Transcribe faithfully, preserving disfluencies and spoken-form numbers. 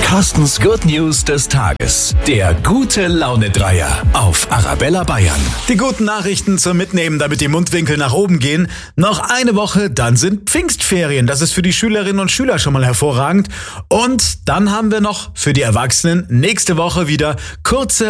Carstens Good News des Tages. Der gute Laune-Dreier auf Arabella Bayern. Die guten Nachrichten zum Mitnehmen, damit die Mundwinkel nach oben gehen. Noch eine Woche, dann sind Pfingstferien. Das ist für die Schülerinnen und Schüler schon mal hervorragend. Und dann haben wir noch für die Erwachsenen nächste Woche wieder kurze